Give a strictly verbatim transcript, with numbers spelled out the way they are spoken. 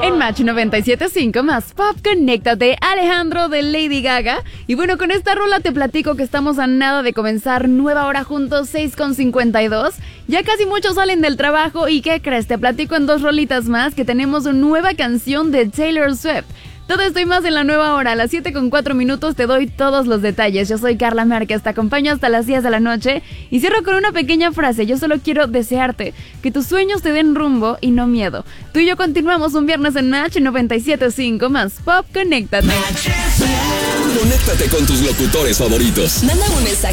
En Match noventa y siete punto cinco más Pop, conéctate, Alejandro de Lady Gaga. Y bueno, con esta rola te platico que estamos a nada de comenzar nueva hora juntos, seis con cincuenta y dos. Ya casi muchos salen del trabajo y ¿qué crees? Te platico en dos rolitas más que tenemos una nueva canción de Taylor Swift. Todo esto y más en la nueva hora. A las siete con cuatro minutos te doy todos los detalles. Yo soy Carla Márquez, te acompaño hasta las diez de la noche y cierro con una pequeña frase. Yo solo quiero desearte que tus sueños te den rumbo y no miedo. Tú y yo continuamos un viernes en Match noventa y siete punto cinco más Pop, conéctate. Conéctate con tus locutores favoritos. Manda un mensaje